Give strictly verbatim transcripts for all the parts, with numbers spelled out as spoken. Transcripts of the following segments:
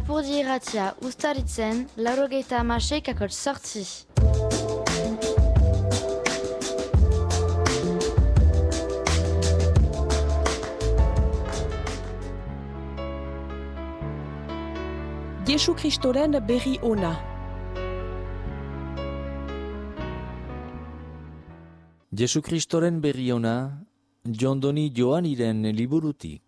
Lapurdi irratia ustaritzen, laurogeita hamasei kakotx sortzi. Jesu Kristoren berri ona. Jesu Kristoren berri ona, Jondoni Joaniren liburutik.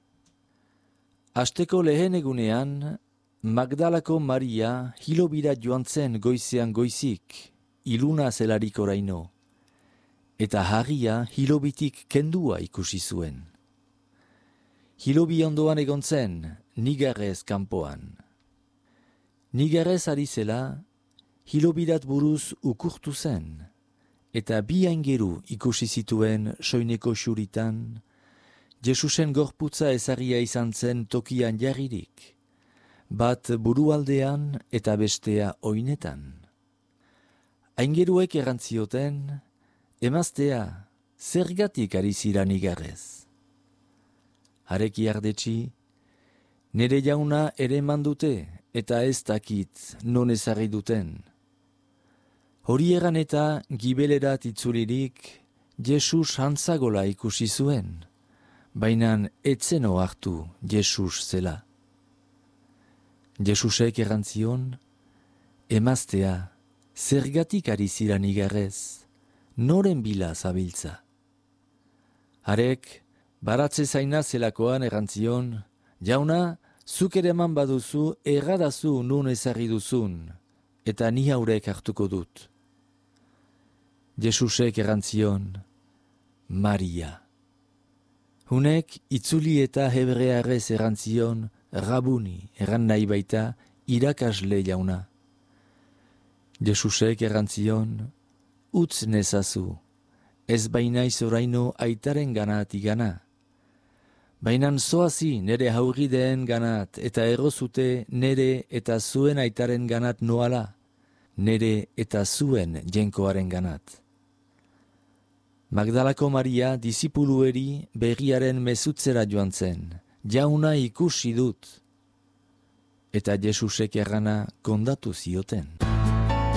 Asteko lehen egunean, Magdalako Maria hilobira joan zen goizean goizik, iluna zelarik oraino, eta harria hilobitik kendua ikusi zuen. Hilobi ondoan egon zen, nigarrez kanpoan. Nigarrez ari zela, hilobirat buruz ukurtu zen, eta bi aingeru ikusi zituen soineko xuritan, Jesusen gorputza ezarria izan zen tokian jarririk, bat burualdean eta bestea oinetan. Aingeruek errantzioten, emaztea, zergatik ari zira nigarrez. Hareki ardetsi, nere jauna ere mandute eta ez dakit non ezarri duten. Hori egan eta gibelerat itzulirik, Jesus hantzagola ikusi zuen, bainan etzeno hartu Jesus zela. Jesusek errantzion, emaztea, zergatik ari zira nigarrez, noren bila zabiltza. Harek, baratze zaina zelakoan errantzion, jauna, zuk ere eman baduzu erradazu nun ezarri duzun, eta ni haurek hartuko dut. Jesusek errantzion, Maria. Hunek itzuli eta hebrearrez errantzion, Rabuni erran nahi baita irakasle jauna. Jesusek errantzion, utz nezazu, ez bainaiz oraino aitaren ganat igana. Bainan zoazi nere haurrideen ganat eta errozute nere eta zuen aitaren ganat noala, nere eta zuen jenkoaren ganat. Magdalako Maria disipulueri berriaren mezutzera joan zen, jauna ikusi dut, eta Jesusek errana kondatu zioten.